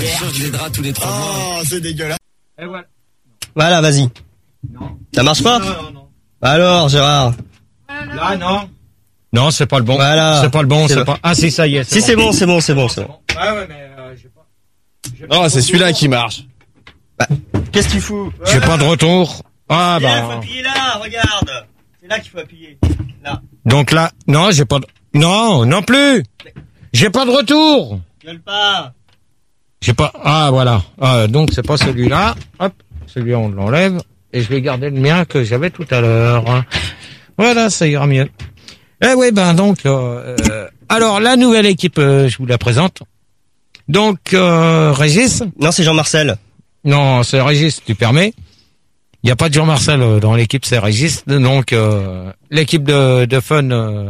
tu changes les draps tous les 3 mois. Oh, c'est dégueulasse. Et voilà. Voilà, vas-y. Non. Ça marche pas? Non. Alors, Gérard. Là, non. Non, c'est pas le bon. Voilà. C'est pas le bon, C'est c'est bon. pas. Ah, si, ça y est. Si, c'est bon. Ouais, mais j'ai pas. Oh, c'est celui-là qui marche. Bah, qu'est-ce qu'il fout? J'ai pas de retour. Ah, Faut bah. appuyer là, regarde. C'est là qu'il faut appuyer. Là. Donc là, non, j'ai pas de. Non plus. J'ai pas de retour. Gueule pas. J'ai pas. Ah, voilà. Donc c'est pas celui-là. Hop. Celui-là, on l'enlève. Et je vais garder le mien que j'avais tout à l'heure. Voilà, ça ira mieux. Eh oui, ben donc, alors la nouvelle équipe, je vous la présente. Donc, Régis. Non, c'est Jean-Marcel. Non, c'est Régis, tu permets. Il n'y a pas de Jean-Marcel dans l'équipe, c'est Régis. Donc, l'équipe de fun.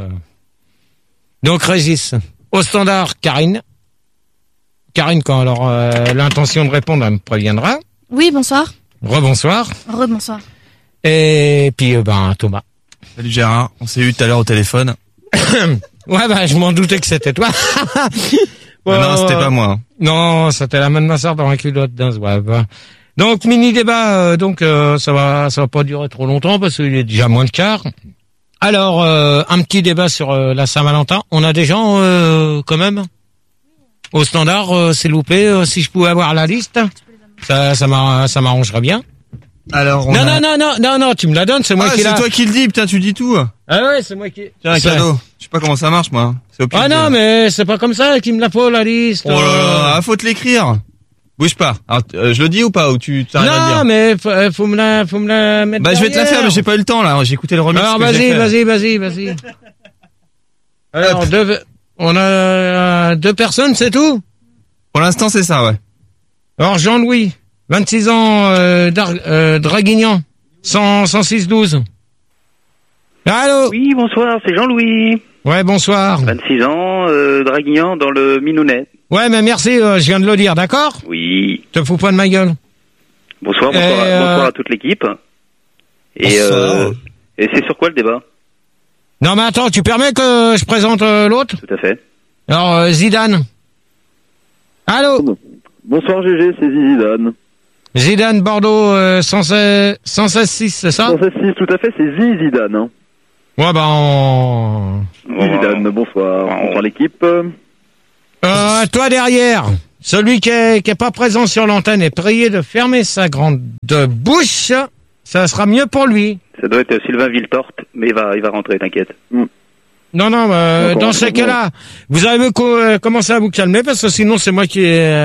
Donc, Régis. Au standard, Karine. Karine, quand alors l'intention de répondre, elle me préviendra. Oui, bonsoir. Rebonsoir. Rebonsoir. Et puis, Thomas. Salut Gérard, on s'est eu tout à l'heure au téléphone. Ouais, je m'en doutais que c'était toi. Non, c'était pas moi. Non, c'était la main de ma soeur dans la culotte d'un zouave. Donc, mini débat, ça va pas durer trop longtemps parce qu'il est déjà moins de quart. Alors, un petit débat sur la Saint-Valentin. On a des gens, quand même, au standard, s'il vous plaît, si je pouvais avoir la liste, ça m'arrangerait bien. Alors, Non, tu me la donnes, c'est moi qui c'est la... toi qui le dis, putain, tu dis tout. Ah ouais, c'est moi qui... Tiens, un cadeau. Je sais pas comment ça marche, moi. C'est au pire. Ah non, mais c'est pas comme ça qu'il me la faut, la liste. Oh là là, faut te l'écrire. Bouge pas. Alors, je le dis ou pas, ou tu t'arrêtes à le dire? Non, mais faut me la mettre Bah, je vais te la derrière. faire, mais j'ai pas eu le temps, là. J'ai écouté le remix. Alors, que j'ai fait. vas-y. Alors, on a 2 personnes, c'est tout? Pour l'instant, c'est ça, ouais. Alors, Jean-Louis, 26 ans, Draguignan, 106-12. Allô? Oui, bonsoir, c'est Jean-Louis. Ouais, bonsoir. 26 ans, Draguignan dans le Minounet. Ouais, mais merci, je viens de le dire, d'accord? Oui. Te fous pas de ma gueule. Bonsoir à toute l'équipe. Et c'est sur quoi le débat? Non, mais attends, tu permets que je présente l'autre? Tout à fait. Alors, Zidane. Allô? Bonsoir GG, c'est Zidane. Zidane, Bordeaux, 116-6, c'est ça? 116-6, tout à fait, c'est Zidane. Hein. Ouais, Zidane, bonsoir. Bonsoir l'équipe. Toi derrière, celui qui est pas présent sur l'antenne est prié de fermer sa grande bouche, ça sera mieux pour lui. Ça doit être Sylvain Villetorte, mais il va rentrer, t'inquiète. Non, dans ces cas-là, vous avez commencé à vous calmer parce que sinon c'est moi qui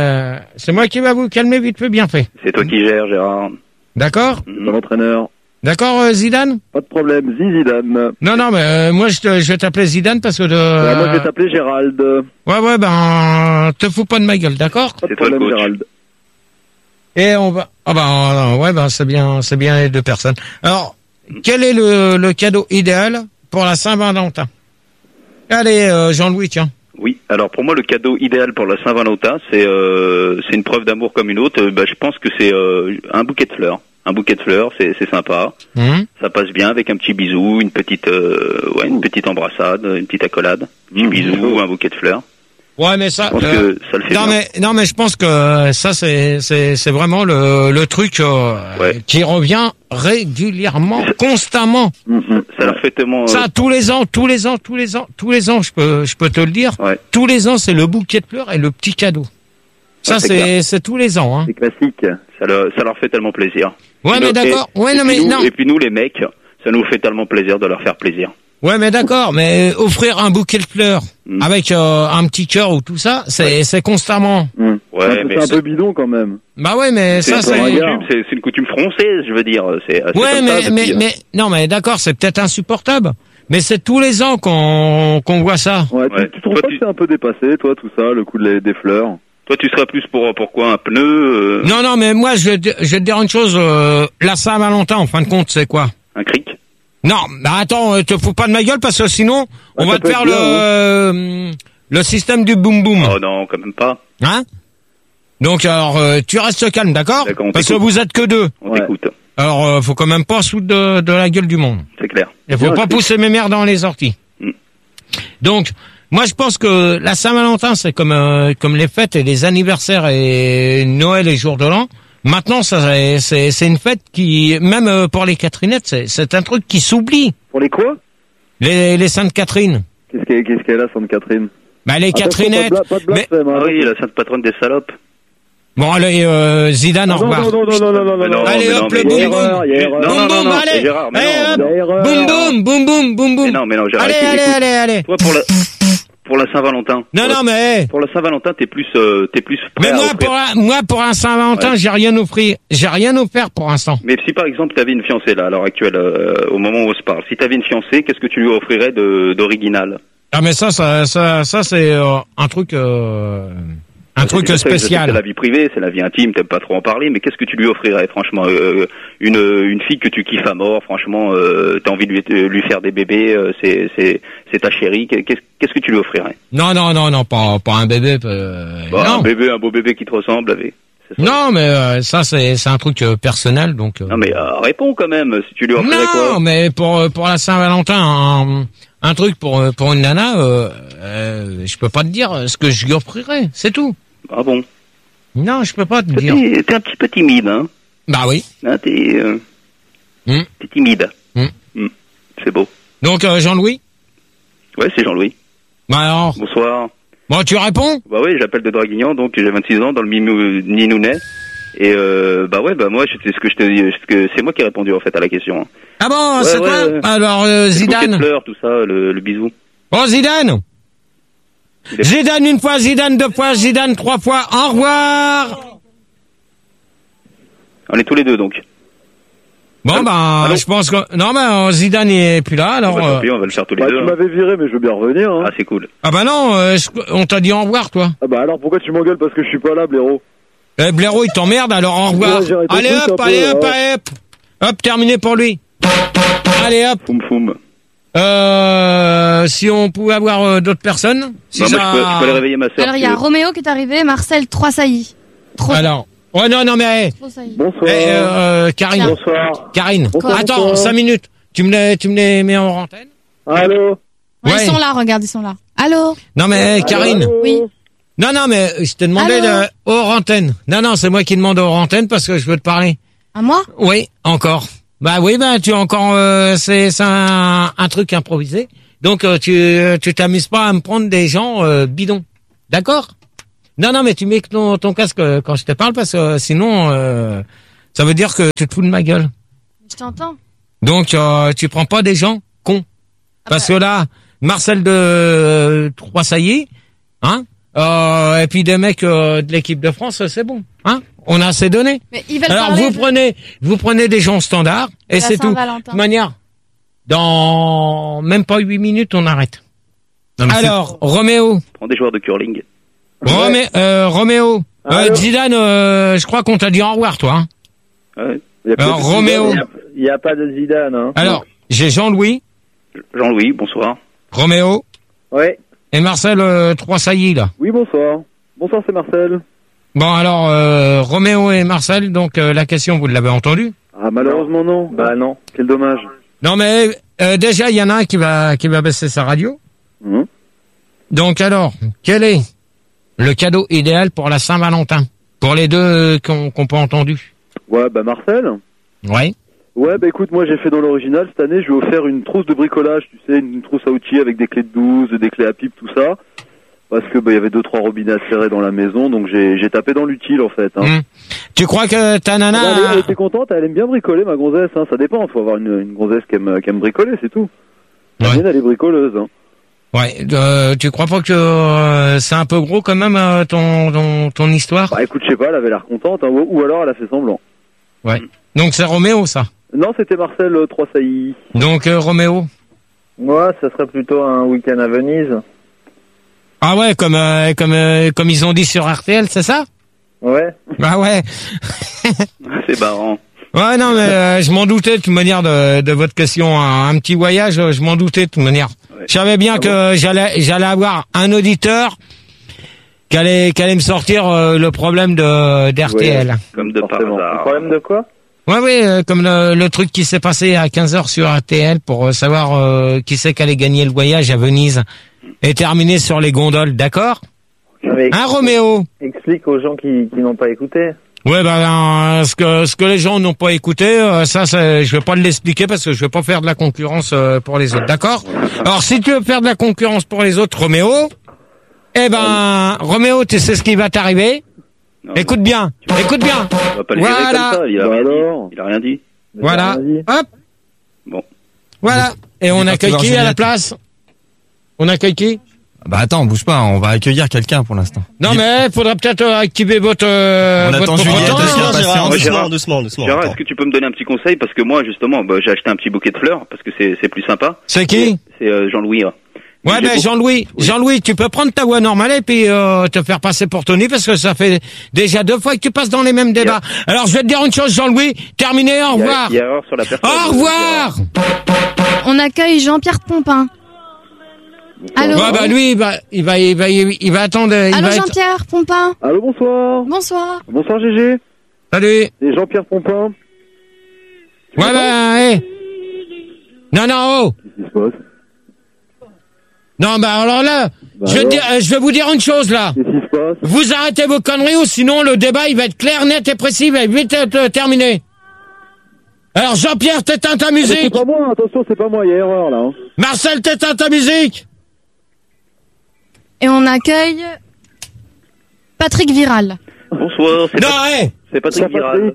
va vous calmer vite fait bien fait. C'est toi qui gères, Gérard. D'accord? Mon entraîneur. D'accord, Zidane? Pas de problème, Zidane. Non, mais moi je vais t'appeler Zidane parce que moi je vais t'appeler Gérald. Ouais, te fous pas de ma gueule, d'accord? Pas de problème, Gérald. Et on va... c'est bien les 2 personnes. Alors, quel est le cadeau idéal pour la Saint-Valentin? Allez, Jean-Louis, tiens. Oui, alors pour moi le cadeau idéal pour la Saint-Valentin, c'est une preuve d'amour comme une autre. Je pense que c'est un bouquet de fleurs. Un bouquet de fleurs, c'est sympa. Ça passe bien avec un petit bisou, une petite embrassade, une petite accolade, un petit bisou, un bouquet de fleurs. Ouais, mais ça. Je pense que ça le fait bien. Non, mais je pense que ça c'est vraiment le truc qui revient régulièrement, constamment. Ça leur fait tellement. Ça tous les ans, je peux te le dire. Ouais. Tous les ans, c'est le bouquet de fleurs et le petit cadeau. Ça c'est tous les ans. Hein. C'est classique. Ça leur fait tellement plaisir. Ouais, mais d'accord. Et puis nous les mecs, ça nous fait tellement plaisir de leur faire plaisir. Ouais, mais d'accord, mais offrir un bouquet de fleurs avec un petit cœur ou tout ça, c'est constamment. Ouais, mais c'est un peu bidon quand même. Bah ouais, mais ça c'est une coutume française, je veux dire. Non, mais d'accord, c'est peut-être insupportable. Mais c'est tous les ans qu'on voit ça. Ouais, tu trouves pas que c'est un peu dépassé, toi, tout ça, le coup des fleurs? Toi, tu serais plus pour quoi, un pneu Non, mais moi, je vais te dire une chose. La Saint-Valentin, en fin de compte, c'est quoi? Un cric? Non, bah attends, te fous pas de ma gueule parce que sinon, on va te faire le système du boum boum. Oh non, quand même pas. Hein? Donc alors, tu restes calme, d'accord? Parce que vous êtes que 2. On t'écoute. Alors, faut quand même pas se foutre de la gueule du monde. C'est clair. Il faut pas pousser mes mères dans les orties. Donc, Moi, je pense que la Saint-Valentin, c'est comme les fêtes et les anniversaires et Noël et jour de l'an. Maintenant, ça, c'est une fête qui, même pour les Catherinettes, c'est un truc qui s'oublie. Pour les quoi? Les Sainte Catherine. Qu'est-ce qu'elle a, Sainte Catherine? Bah, les Catherinettes. Pas de blasphème, hein. Ah oui, la sainte patronne des salopes. Bon, allez, Zidane, au revoir. Non. Allez, hop, le boum boum. Boum boum, allez. Gérard, mais Allez, non. hop. Boum boum, boum boum. Mais non, Gérard. Allez. Toi, pour la Saint-Valentin. Non, mais. Pour la Saint-Valentin, t'es plus prêt Mais à offrir. moi, pour un Saint-Valentin, j'ai rien offert. J'ai rien offert pour l'instant. Mais si par exemple t'avais une fiancée là, à l'heure actuelle, au moment où on se parle, si t'avais une fiancée, qu'est-ce que tu lui offrirais d'original? Ah, mais ça, c'est un truc spécial. C'est la vie privée, c'est la vie intime, t'aimes pas trop en parler, mais qu'est-ce que tu lui offrirais, franchement? Une fille que tu kiffes à mort, franchement, t'as envie de lui faire des bébés, c'est ta chérie, qu'est-ce que tu lui offrirais? Non, pas un bébé. Bah, non. Un beau bébé qui te ressemble, avec. Non, mais ça, c'est un truc personnel, donc. Non, mais réponds quand même, si tu lui offrirais quoi? Non, mais pour la Saint-Valentin, un truc pour une nana, je peux pas te dire ce que je lui offrirais, c'est tout. Ah bon? Non, je peux pas te dire. T'es un petit peu timide, hein? Bah oui. Hein, t'es timide. C'est beau. Donc, Jean-Louis? Ouais, c'est Jean-Louis. Bah alors? Bonsoir. Bon, tu réponds? Bah oui, j'appelle de Draguignan, donc j'ai 26 ans dans le Ninounet. Et moi, c'est moi qui ai répondu en fait à la question. Ah bon, c'est quoi? Alors, Zidane. Le fleurs, tout ça, le bisou. Oh, Zidane! Zidane une fois, Zidane deux fois, Zidane trois fois, au revoir! On est tous les deux, donc. Bon, bah, je pense que... Non, mais Zidane est plus là, alors... Tant pis, on va le faire tous les deux. Tu m'avais viré, mais je veux bien revenir, hein. Ah, c'est cool. Ah bah non, on t'a dit au revoir, toi. Ah bah alors, pourquoi tu m'engueules parce que je suis pas là, blaireau? Blaireau, il t'emmerde, alors au revoir. Ouais, Allez hop. Hop, terminé pour lui. Allez hop. Foum. Si on pouvait avoir d'autres personnes. Si moi, je peux aller réveiller ma sœur. Alors, il y a Roméo qui est arrivé, Marcel, 3 saillies. Alors. Ouais, non, mais. Bonsoir. Karine. Bonsoir. Karine. Bonsoir. Attends, 5 minutes. Tu me les mets en antenne? Allô? Ouais, ils sont là, regarde, ils sont là. Allô? Non, mais, Karine. Allô? Oui. Non, mais, je t'ai demandé hors antenne. Non, c'est moi qui demande hors antenne parce que je veux te parler. À moi? Oui, encore. Bah oui, tu as encore, c'est un truc improvisé. Donc, tu t'amuses pas à me prendre des gens, bidons. D'accord? Non, mais tu mets ton casque quand je te parle parce que sinon, ça veut dire que tu te fous de ma gueule. Je t'entends. Donc, tu prends pas des gens cons. Parce que là, Marcel de Trois-Saillies, hein? Et puis des mecs de l'équipe de France, c'est bon, hein? On a assez donné. Mais ils veulent alors vous prenez des gens standards et c'est tout. De toute manière, dans même pas 8 minutes, on arrête. Alors, Roméo. Prends des joueurs de curling. Roméo. Zidane, je crois qu'on t'a dit au revoir, toi. Hein. Ouais. Alors, Roméo. Il n'y a pas de Zidane, hein. Alors, j'ai Jean-Louis. Jean-Louis, bonsoir. Roméo. Ouais. Et Marcel Trois-Saillies, là. Oui, bonsoir. Bonsoir, c'est Marcel. Bon, alors, Roméo et Marcel, donc la question, vous l'avez entendue? Ah, malheureusement, non. Bah non, quel dommage. Non, mais déjà, il y en a un qui va baisser sa radio. Donc alors, quel est le cadeau idéal pour la Saint-Valentin? Pour les deux qu'on pas entendu. Ouais, bah Marcel. Ouais. Ouais, bah écoute, moi j'ai fait dans l'original, cette année, je vais offrir une trousse de bricolage, tu sais, une trousse à outils avec des clés de 12, des clés à pipe, tout ça. Parce que bah il y avait 2-3 robinets à serrer dans la maison, donc j'ai tapé dans l'utile en fait. Hein. Tu crois que ta nana... Elle était contente, elle aime bien bricoler ma gonzesse, hein. Ça dépend, faut avoir une gonzesse qui aime bricoler, c'est tout. La mienne, elle est bricoleuse. Hein. Ouais, tu crois pas que c'est un peu gros quand même ton histoire? Bah écoute, je sais pas, elle avait l'air contente, hein, ou alors elle a fait semblant. Ouais. Donc c'est Roméo ça? Non, c'était Marcel Trois-Saillies. Donc Roméo? Moi, ça serait plutôt un week-end à Venise. Ah ouais, comme ils ont dit sur RTL, c'est ça? Ouais. Bah ouais. C'est marrant. Ouais, non, mais je m'en doutais de toute manière de votre question. Un petit voyage, je m'en doutais de toute manière. Ouais. Je savais bien que j'allais avoir un auditeur qui allait me sortir le problème d'RTL. Ouais, comme de par hasard. Le problème de quoi? Ouais, comme le truc qui s'est passé à 15h sur RTL pour savoir qui c'est qu'allait gagner le voyage à Venise et terminer sur les gondoles, d'accord? Hein, Roméo? Explique aux gens qui n'ont pas écouté. Ouais, ce que les gens n'ont pas écouté, je vais pas l'expliquer parce que je vais pas faire de la concurrence pour les autres, d'accord? Alors, si tu veux faire de la concurrence pour les autres, Roméo, Roméo, tu sais ce qui va t'arriver? Non, écoute bien. On va pas le gérer comme ça, il a rien dit. Voilà, hop. Bon. Voilà. Et on accueille qui à la place? On accueille qui? Bah attends, bouge pas, on va accueillir quelqu'un pour l'instant. Non mais faudra peut-être activer votre on attend Juliette, doucement. Gérard, est-ce que tu peux me donner un petit conseil parce que moi justement, j'ai acheté un petit bouquet de fleurs parce que c'est plus sympa. C'est qui? C'est Jean-Louis. Ouais, Jean-Louis, tu peux prendre ta voix normale et puis te faire passer pour Tony parce que ça fait déjà 2 fois que tu passes dans les mêmes débats. Alors je vais te dire une chose, Jean-Louis, terminé, au revoir. Il y a erreur sur la personne. Au revoir. On accueille Jean-Pierre Pompin. Allô? Ouais, lui, il va attendre. Allô, Jean-Pierre Pompin. Allô, bonsoir. Bonsoir. Bonsoir, GG. Salut. C'est Jean-Pierre Pompin. Ouais, Non, oh. Qu'est-ce qui se passe? Non, alors là, je vais vous dire une chose, là. Qu'est-ce qui se passe? Vous arrêtez vos conneries ou sinon le débat, il va être clair, net et précis, il va vite être terminé. Alors, Jean-Pierre, t'éteins ta musique. C'est pas moi, attention, c'est pas moi, il y a erreur, là. Marcel, t'éteins ta musique. Et on accueille Patrick Viral. Bonsoir, c'est Patrick Viral.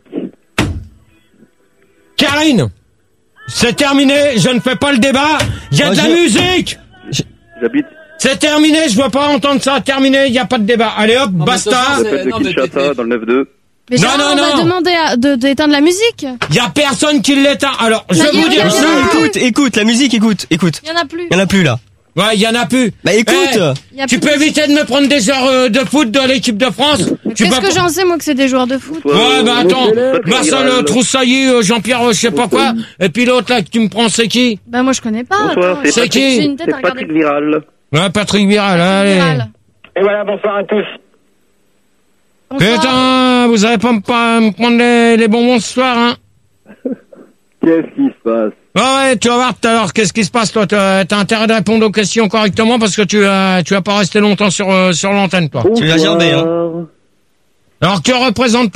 Karine, c'est terminé, je ne fais pas le débat, il y a de la musique. J'habite. C'est terminé, je veux pas entendre ça, terminé, il n'y a pas de débat. Allez hop, basta. J'appelle de Kinshasa dans le 9-2. Mais on va demander d'éteindre la musique. Il y a personne qui l'éteint. Alors, je vais vous dire ça. Écoute, la musique, écoute. Il y en a plus là. Ouais, il y en a plus. Bah écoute, tu peux éviter de me prendre des heures de foot de l'équipe de France. Qu'est-ce que j'en sais, moi, que c'est des joueurs de foot? Ouais, attends, Marcel Troussailly, Jean-Pierre, je sais pas quoi, et puis l'autre là que tu me prends, c'est qui? Bah moi je connais pas. Bonsoir, c'est qui? C'est Patrick Viral. Ouais, Patrick Viral, allez. Et voilà, bonsoir à tous. Bonsoir. Putain, vous allez pas me prendre les bonbons ce soir, hein? Qu'est-ce qui se passe? Ouais, tu vas voir tout à l'heure qu'est-ce qui se passe, toi. T'as intérêt de répondre aux questions correctement parce que tu vas pas rester longtemps sur l'antenne, toi. Tu vas gerber, hein. Alors, que représente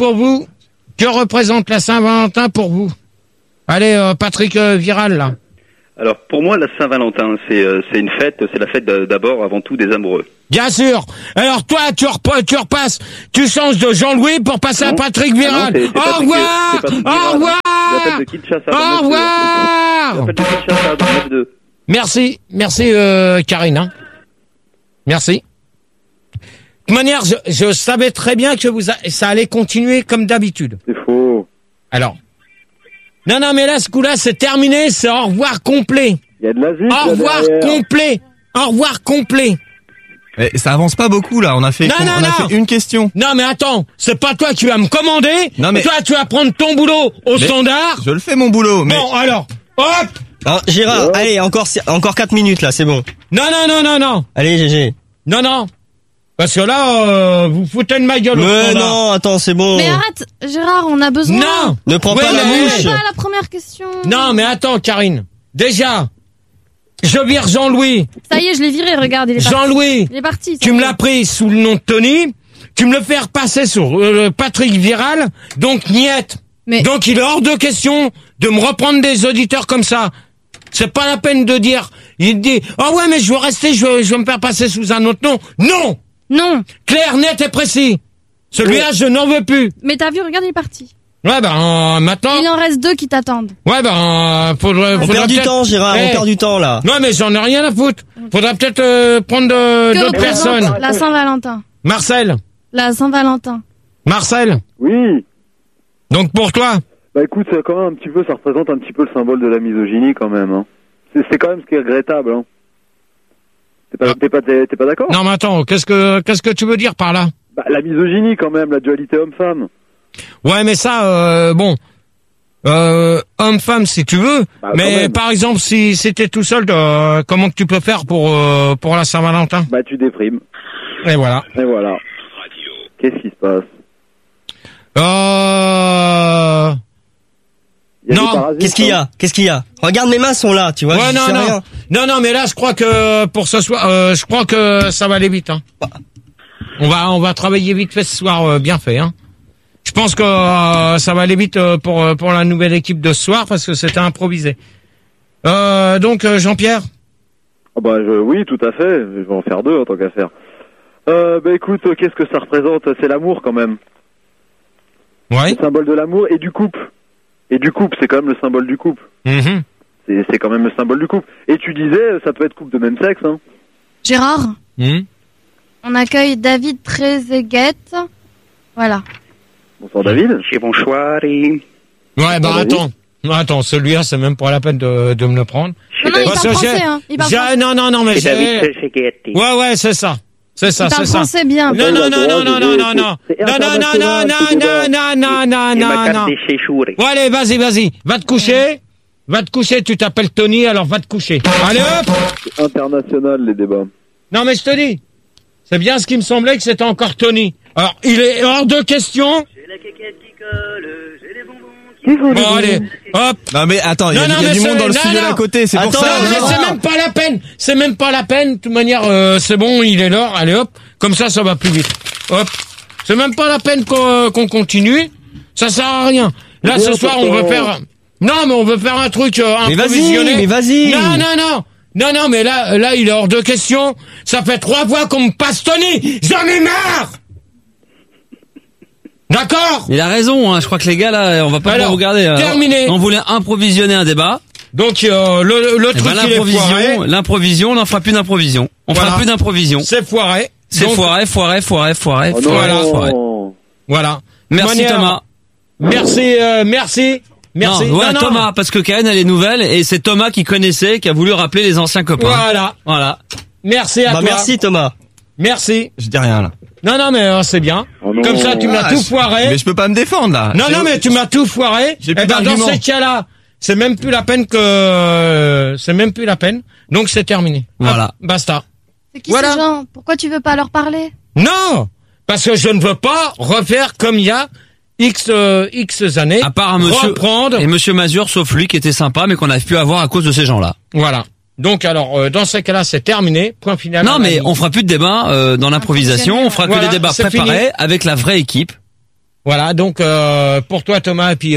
la Saint-Valentin pour vous? Allez, Patrick Viral, là. Alors, pour moi, la Saint-Valentin, c'est une fête, c'est la fête d'abord, avant tout, des amoureux. Bien sûr. Alors, toi, tu repasses, tu changes de Jean-Louis pour passer à Patrick Viral. Au revoir! Au revoir! J'appelle de Kinshasa dans Au revoir! J'appelle de Kinshasa dans le 9-2. Merci, Karine, hein. Merci. De toute manière, je savais très bien que ça allait continuer comme d'habitude. C'est faux. Alors. Non, mais là, ce coup-là, c'est terminé, c'est au revoir complet. Il y a de la vie. Au revoir complet. Au revoir complet. Mais ça avance pas beaucoup, là. On a fait une question. Non, mais attends. C'est pas toi qui vas me commander. Non, mais... Toi, tu vas prendre ton boulot au standard. Je le fais, mon boulot, mais... Bon, alors. Hop. Alors, Gérard, allez, encore 4 minutes, là, c'est bon. Non. Allez, GG. Non. Parce que là, vous foutez de ma gueule. Mais non, attends, c'est bon. Mais arrête, Gérard, on a besoin. Non. Ne prends pas la mouche. Pas la première question. Non, mais attends, Karine. Déjà, je vire Jean-Louis. Ça y est, je l'ai viré, regarde, il est parti. Jean-Louis. Il est parti. Tu me l'as pris sous le nom de Tony. Tu me le fais repasser sur Patrick Viral. Donc, niette. Mais... Donc, il est hors de question de me reprendre des auditeurs comme ça. C'est pas la peine de dire. Il dit, ouais, mais je veux rester, je veux me faire passer sous un autre nom. Non. Clair, net et précis. Celui-là, je n'en veux plus. Mais t'as vu, regarde, il est parti. Ouais, maintenant. Il en reste 2 qui t'attendent. Ouais, faudrait On perd du temps, Gérard, on perd du temps, là. Non, mais j'en ai rien à foutre. Faudrait peut-être prendre d'autres personnes. La Saint-Valentin. Marcel. La Saint-Valentin. Marcel. Oui. Donc pour toi. Bah écoute, ça quand même un petit peu, ça représente un petit peu le symbole de la misogynie quand même. Hein. C'est quand même ce qui est regrettable. Hein. T'es pas d'accord? Non, mais attends, qu'est-ce que tu veux dire par là? Bah la misogynie quand même, la dualité homme-femme. Ouais, mais ça, homme-femme si tu veux. Bah, mais par exemple, si t'es tout seul, comment que tu peux faire pour la Saint-Valentin? Bah tu déprimes. Et voilà. Qu'est-ce qui se passe? Il y a Non, des parasites, Qu'est-ce qu'il y a Regarde, mes mains sont là, tu vois. Ouais, j'y sais rien. non, mais là, je crois que pour ce soir, je crois que ça va aller vite, hein. On va travailler vite fait ce soir, bien fait, hein. Je pense que ça va aller vite pour la nouvelle équipe de ce soir parce que c'était improvisé. Donc Jean-Pierre. Ah bah oui, tout à fait. Je vais en faire 2 en tant qu'à faire. Bah écoute, qu'est-ce que ça représente? C'est l'amour quand même. Ouais. Le symbole de l'amour et du couple. Et du couple, c'est quand même le symbole du couple. Mhm. C'est quand même le symbole du couple. Et tu disais, ça peut être couple de même sexe, hein. Gérard, Mhm. on accueille David Trezeguet. Voilà. Bonsoir David. Chez bonsoir. Ouais, bah attends, celui-là, c'est même pas la peine de me le prendre. Non, il Parce parle que français, hein. Il parle français. non, mais ouais, c'est ça. C'est ça, Il parle c'est ça. français bien. Non. Bon, allez, vas-y. Va te coucher, tu t'appelles Tony, alors va te coucher. Allez, hop! C'est international les débats. Non, mais je te dis. C'est bien ce qui me semblait que c'était encore Tony. Alors, il est hors de question. J'ai la quéquette qui colle, j'ai les bonbons qui... Bon, allez, hop. Non mais attends, il y a du monde dans le studio d'à côté, c'est pour Attends, ça. Non, mais c'est même pas la peine. C'est même pas la peine. De toute manière, c'est bon, il est l'heure. Allez, hop. Comme ça va plus vite. Hop. C'est même pas la peine qu'on continue. Ça sert à rien. Là, ce soir, on veut faire... Non, mais on veut faire un truc improvisionné. Mais vas-y. Non, mais là, il est hors de question. Ça fait 3 fois qu'on me passe Tony. J'en ai marre. D'accord? Il a raison, hein. Je crois que les gars, là, on va pas Alors, vous regarder. terminé. On voulait improvisionner un débat. Donc, le Eh truc, ben, il est foiré. l'improvision, on n'en fera plus d'improvision. On Voilà. fera plus d'improvision. C'est foiré. C'est Donc, foiré. Oh non. Voilà. Voilà. Merci Manière- Thomas. Merci. Non, Thomas, parce que Karen, elle est nouvelle, et c'est Thomas qui connaissait, qui a voulu rappeler les anciens copains. Voilà. Merci à toi. Merci Thomas. Merci. Je dis rien là. Non, mais c'est bien. Oh non. Comme ça, tu m'as tout foiré. Mais je peux pas me défendre là. Non, mais tu m'as tout foiré. J'ai Eh plus ben, dans d'arguments. ces cas-là, c'est même plus la peine. Donc, c'est terminé. Voilà. Hop, basta. C'est qui Voilà. ces gens? Pourquoi tu veux pas leur parler? Non! Parce que je ne veux pas refaire comme il y a X années. À part un monsieur, Reprendre. et monsieur Mazur, sauf lui, qui était sympa, mais qu'on n'avait pu avoir à cause de ces gens-là. Voilà. Donc, alors, dans ces cas-là, c'est terminé. Point final. Non, mais on fera plus de débat dans l'improvisation. On fera que Voilà, des débats c'est préparés fini. avec la vraie équipe. Voilà, donc pour toi Thomas et puis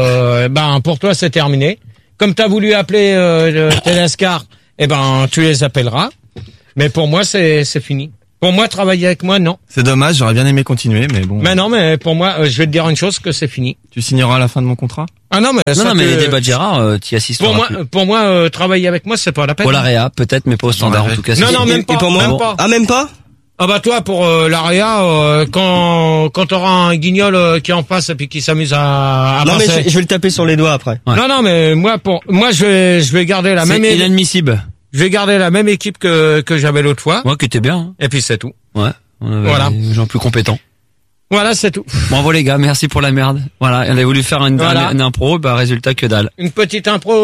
pour toi c'est terminé. Comme t'as voulu appeler Tedescar, tu les appelleras. Mais pour moi c'est fini. Pour moi travailler avec moi non. C'est dommage, j'aurais bien aimé continuer, mais bon. Mais non, mais pour moi je vais te dire une chose que c'est fini. Tu signeras à la fin de mon contrat? Ah non mais Non, mais les débats de Gérard, t'y assisteras pour moi travailler avec moi c'est pas la peine. Pour l'AREA, peut-être, mais pas au standard, en tout cas. Non, même pas. Et pour moi, même pas. Ah, même pas? Ah bah toi pour l'AREA quand t'auras un guignol qui est en face et puis qui s'amuse à Non, mais passer. je vais le taper sur les doigts après. Ouais. Non, mais moi je vais garder la C'est même inadmissible. je vais garder la même équipe que j'avais l'autre fois. Ouais, que t'es bien. Hein. Et puis c'est tout. Ouais. On avait Voilà. des gens plus compétents. Voilà, c'est tout. Bravo les gars, merci pour la merde. Voilà, on avait voulu faire une impro, résultat que dalle. Une petite impro On en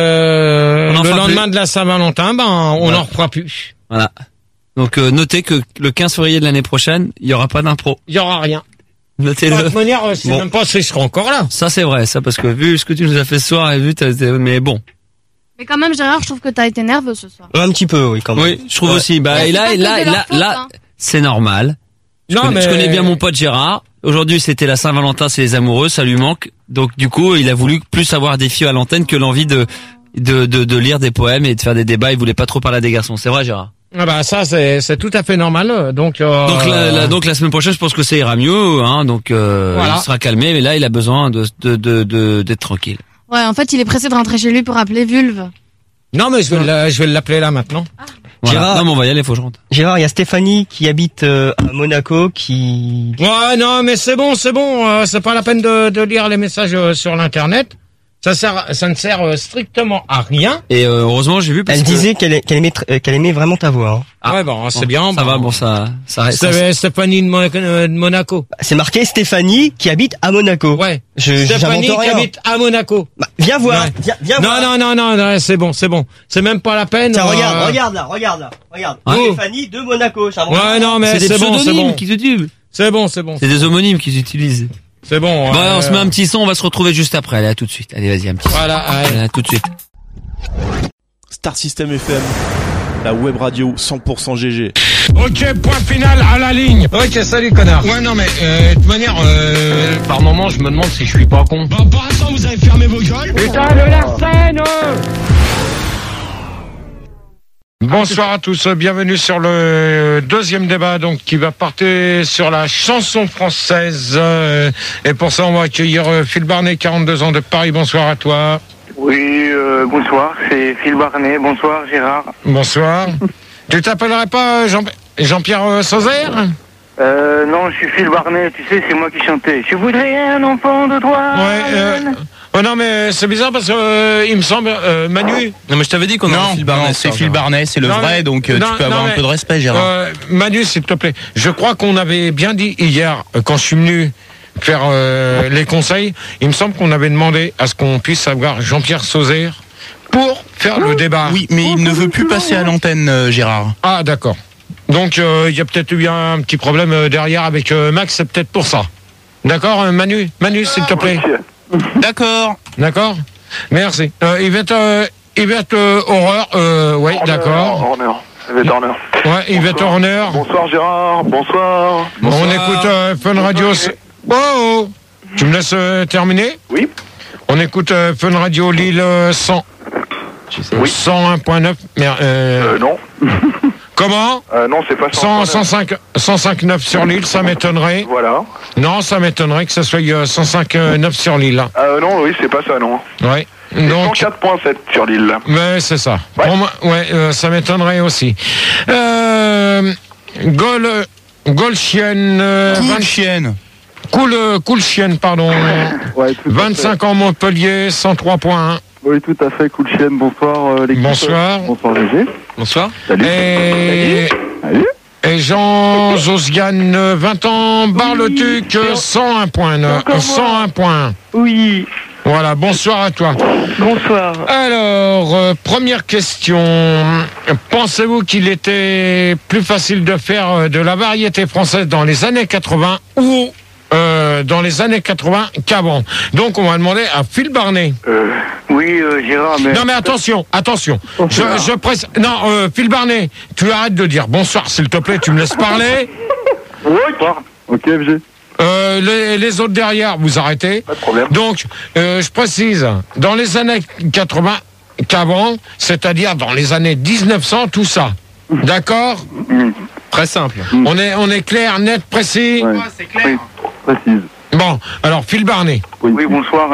le fera lendemain plus. de la Saint-Valentin, on Voilà. n'en refera plus. Voilà. Donc notez que le 15 février de l'année prochaine, il y aura pas d'impro. Il y aura rien. De Notez-le. toute manière, c'est Bon. même pas si je serai encore là. Ça c'est vrai, ça parce que vu ce que tu nous as fait ce soir et vu mais bon. Mais quand même, Gérard, je trouve que t'as été nerveux ce soir. Un petit peu, oui, quand même. Oui, je trouve aussi. Bah Mais et c'est là pas et que là de et leur là faute, là, hein. c'est normal. Je connais bien mon pote Gérard. Aujourd'hui, c'était la Saint-Valentin, c'est les amoureux, ça lui manque. Donc du coup, il a voulu plus avoir des filles à l'antenne que l'envie de lire des poèmes et de faire des débats. Il voulait pas trop parler des garçons. C'est vrai, Gérard. Ah bah ça c'est tout à fait normal. Donc Donc la semaine prochaine, je pense que ça ira mieux. Hein, donc Voilà. il sera calmé, mais là, il a besoin d'être tranquille. Ouais, en fait, il est pressé de rentrer chez lui pour appeler Vulve. non mais je vais l'appeler là maintenant. Voilà. Gérard. Non, mais on va y aller, faut que je rentre. Gérard, il y a Stéphanie qui habite à Monaco qui... Ouais, non mais c'est bon. C'est pas la peine de lire les messages sur l'internet. Ça ne sert strictement à rien. Et heureusement, j'ai vu parce Elle que disait qu'elle aimait vraiment ta voix. Hein. Ah, ouais, bon, c'est bien. ça bon. va, bon, ça reste. C'est Stéphanie de Monaco. C'est marqué Stéphanie qui habite à Monaco. Ouais. J'invente Stéphanie qui rien. habite à Monaco. Bah, viens voir, Ouais. viens voir. Non, c'est bon. C'est même pas la peine. Tiens, regarde là. Regarde. Ouais. Stéphanie de Monaco. Ouais, non, mais C'est des c'est bon. pseudonymes qu'ils utilisent. C'est bon. C'est des homonymes qu'ils utilisent. C'est bon. Bon, on se met un petit son, on va se retrouver juste après. Allez, à tout de suite. Allez, vas-y, un petit son. Voilà, allez. À tout de suite. Star System FM, la web radio 100% GG. Ok, point final à la ligne. Ok, salut connard. Ouais, non mais de toute manière, par moment, je me demande si je suis pas con. Bon, pour l'instant, vous avez fermé vos gueules. Putain de Larsen. Bonsoir à tous, bienvenue sur le deuxième débat donc qui va porter sur la chanson française. Et pour ça, on va accueillir Phil Barnet, 42 ans de Paris. Bonsoir à toi. Oui, bonsoir, c'est Phil Barnet. Bonsoir Gérard. Bonsoir. Tu t'appellerais pas Jean-Pierre Sauzère? Non, je suis Phil Barnet, tu sais, c'est moi qui chantais. Je voudrais un enfant de toi. Ouais, oh non mais c'est bizarre parce que il me semble Manu. Non mais je t'avais dit qu'on a Phil Barnet. C'est Phil Barnet, c'est le vrai, donc tu peux avoir un peu de respect, Gérard. Manu, s'il te plaît. Je crois qu'on avait bien dit hier quand je suis venu faire les conseils. Il me semble qu'on avait demandé à ce qu'on puisse avoir Jean-Pierre Sauzère pour faire le débat. Oui, mais il ne veut plus passer à l'antenne, Gérard. Ah d'accord. Donc il y a peut-être eu un petit problème derrière avec Max, c'est peut-être pour ça. D'accord, Manu, s'il te plaît. D'accord. D'accord. Merci. Yvette Horreur. Oui, d'accord. Yvette Horner. Ouais, Yvette Horner. Bonsoir Gérard, bonsoir. On écoute Fun Radio. Oh, tu me laisses terminer? Oui. On écoute Fun Radio Lille 100. Oui. 101.9. Non. Comment? Non, c'est pas 105.9 sur Lille, ça m'étonnerait. Voilà. Non, ça m'étonnerait que ça soit 105.9 sur Lille. Non, oui, c'est pas ça, non. Ouais. Donc 104.7 sur l'île. Mais c'est ça. Ouais. Pour moi, ça m'étonnerait aussi. Golchienne. Cool chienne, pardon. Ouais, tout 25 ans Montpellier, 103.1. Oui, tout à fait, cool chienne. Bonsoir l'équipe. Bonsoir. Bonsoir GG. Bonsoir. Salut. Salut. Et Jean Josiane, 20 ans, Bar-le-Duc, 101 points. 101 points. Oui. Voilà, bonsoir à toi. Bonsoir. Alors, première question. Pensez-vous qu'il était plus facile de faire de la variété française dans les années 80 ou dans les années 80 qu'avant? Donc, on va demander à Phil Barnet. Oui, Gérard, mais... Non, mais attention. Je presse... Non, Phil Barnet, tu arrêtes de dire bonsoir, s'il te plaît, tu me laisses parler. Oui. Ok, FG. Les autres derrière, vous arrêtez. Pas de problème. Donc, je précise, dans les années 80 qu'avant, c'est-à-dire dans les années 1900, tout ça. D'accord? Très simple. On est clair, net, précis? Ouais. C'est clair. Oui. Précise. Bon, alors Phil Barnet. Oui, bonsoir.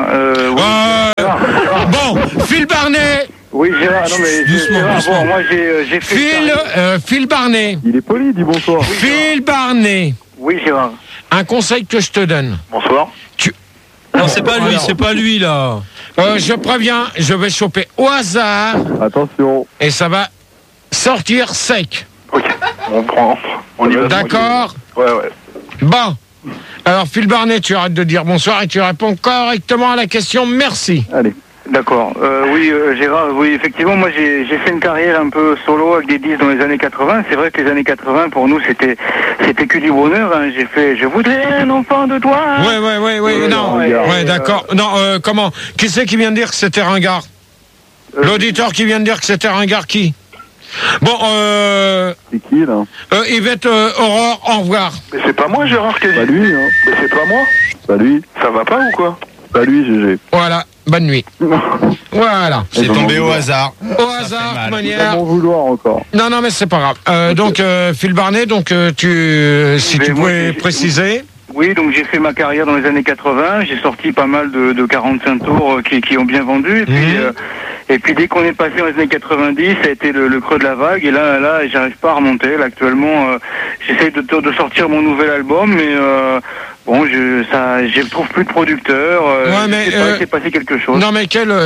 Bon, Phil Barnet. Oui, Gérard, non mais... Doucement. Bon, moi j'ai fait... Phil Barnet. Il est poli, dis bonsoir. Phil Barnet. Oui, Gérard. Un conseil que je te donne. Bonsoir. Non, c'est pas lui, là. Je préviens, je vais choper au hasard. Attention. Et ça va sortir sec. Ok, on y va. D'accord? Ouais. Bon. Alors, Phil Barnet, tu arrêtes de dire bonsoir et tu réponds correctement à la question. Merci. Allez. D'accord. Oui, Gérard, oui, effectivement, moi j'ai fait une carrière un peu solo avec des disques dans les années 80. C'est vrai que les années 80, pour nous, c'était que du bonheur. Hein. J'ai fait « Je voudrais un enfant de toi ». Ouais, non. Ouais, d'accord. Non, comment? Qui c'est qui vient de dire que c'était ringard? L'auditeur qui vient de dire que c'était ringard, qui? Bon, c'est qui, là? Yvette Aurore, au revoir. Mais c'est pas moi, Gérard, qui a dit. Pas lui, hein. Mais c'est pas moi. Pas lui. Ça va pas ou quoi? Pas lui, GG. Voilà, bonne nuit. Voilà. C'est tombé au hasard. Au hasard, de manière... Pas m'en vouloir encore. Non, mais c'est pas grave. Donc, Phil Barnet, donc, si tu pouvais préciser... Oui, donc j'ai fait ma carrière dans les années 80. J'ai sorti pas mal de 45 tours qui ont bien vendu. Et puis dès qu'on est passé dans les années 90, ça a été le creux de la vague. Et là, j'arrive pas à remonter. Là, actuellement, j'essaie de sortir mon nouvel album, mais bon, je trouve plus de producteurs. Il s'est passé quelque chose. Non, mais quel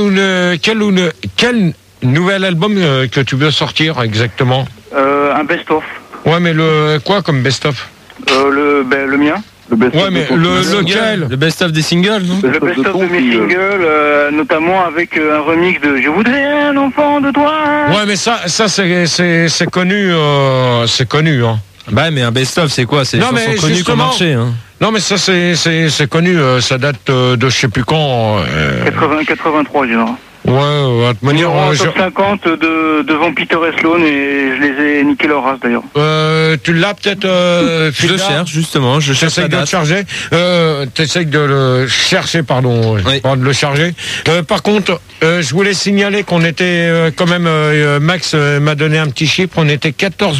nouvel album que tu veux sortir exactement? Un best-of. Ouais, mais quoi comme best-of? Le mien. Le best-of. Ouais, mais lequel? Le best-of des singles, non? Le best-of de mes singles, notamment avec un remix de « Je voudrais un enfant de toi ». Ouais, mais ça c'est connu, c'est connu, hein. Bah, mais un best-of, c'est quoi? C'est les chansons connues qui ont marché, hein. Non, mais ça, c'est connu, ça date de je sais plus quand. 83, Gérard. Ouais, de toute manière, top 50 devant Peter et Sloan, et je les ai niqués leur race d'ailleurs. Tu l'as peut-être, je le cherche, justement, j'essaie de le charger. T'essayes de le chercher, pardon. Oui. Pas de le charger. Par contre, je voulais signaler qu'on était, quand même, Max m'a donné un petit chiffre, on était 14